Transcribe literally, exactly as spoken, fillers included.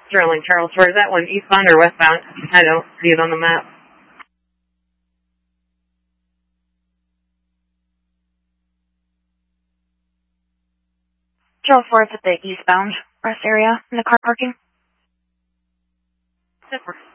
Sterling Charles Ford. Is that one eastbound or westbound? I don't see it on the map. Charles Ford's at the eastbound rest area in the car parking. Super.